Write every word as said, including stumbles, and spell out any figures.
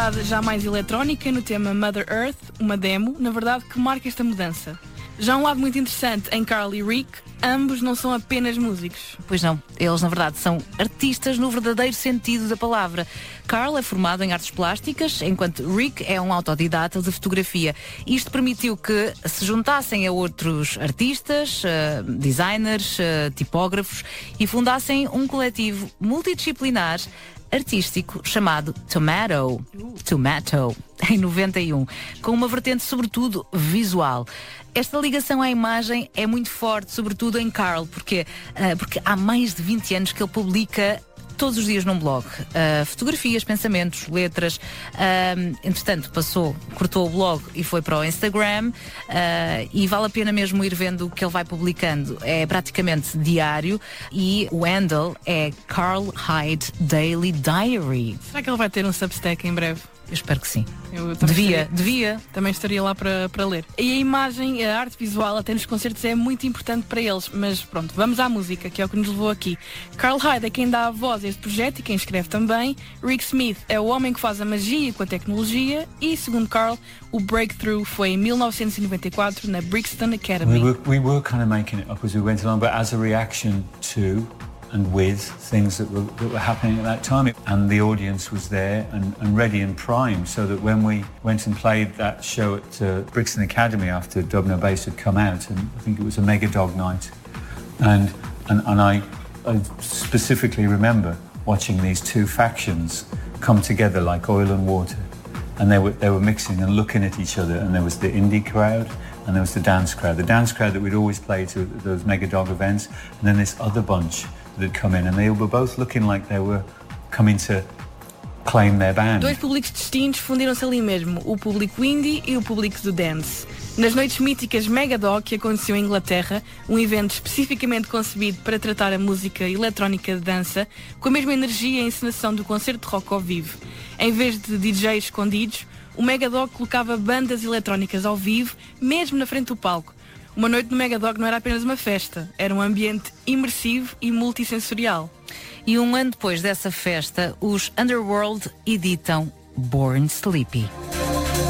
Já mais eletrónica no tema Mother Earth, uma demo, na verdade, que marca esta mudança. Já um lado muito interessante em Carl e Rick, ambos não são apenas músicos. Pois não, eles na verdade são artistas no verdadeiro sentido da palavra. Carl é formado em artes plásticas, enquanto Rick é um autodidata de fotografia. Isto permitiu que se juntassem a outros artistas, uh, designers, uh, tipógrafos e fundassem um coletivo multidisciplinar artístico chamado Tomato, Tomato, em noventa e um, com uma vertente sobretudo visual. Esta ligação à imagem é muito forte, sobretudo em Carl, porque, uh, porque há mais de vinte anos que ele publica todos os dias num blog. Uh, fotografias, pensamentos, letras. Uh, entretanto, passou, cortou o blog e foi para o Instagram. Uh, e vale a pena mesmo ir vendo o que ele vai publicando. É praticamente diário e o handle é Carl Hyde Daily Diary. Será que ele vai ter um Substack em breve? Eu espero que sim. Eu devia, estaria, devia. Também estaria lá para, para ler. E a imagem, a arte visual, até nos concertos, é muito importante para eles. Mas pronto, vamos à música, que é o que nos levou aqui. Carl Hyde é quem dá a voz a este projeto e quem escreve também. Rick Smith é o homem que faz a magia com a tecnologia. E, segundo Carl, o breakthrough foi em mil novecentos e noventa e quatro na Brixton Academy. We were, we were kind of making it up as we went along, but as a reaction to and with things that were, that were happening at that time. And the audience was there and, and ready and primed, so that when we went and played that show at uh, Brixton Academy after Dub No Bass had come out, and I think it was a Mega Dog night, and and, and I, I specifically remember watching these two factions come together like oil and water, and they were they were mixing and looking at each other, and there was the indie crowd and there was the dance crowd, the dance crowd that we'd always play to those Mega Dog events, and then this other bunch that had come in, and they were both looking like they were coming to claim their band. Dois públicos distintos fundiram-se ali mesmo, o público indie e o público do dance. Nas noites míticas Mega Dog, que aconteceu em Inglaterra, um evento especificamente concebido para tratar a música eletrónica de dança, com a mesma energia e a encenação do concerto de rock ao vivo. Em vez de D Js escondidos, o Mega Dog colocava bandas eletrónicas ao vivo, mesmo na frente do palco. Uma noite no Mega Dog não era apenas uma festa, era um ambiente imersivo e multissensorial. E um ano depois dessa festa, os Underworld editam Born Sleepy.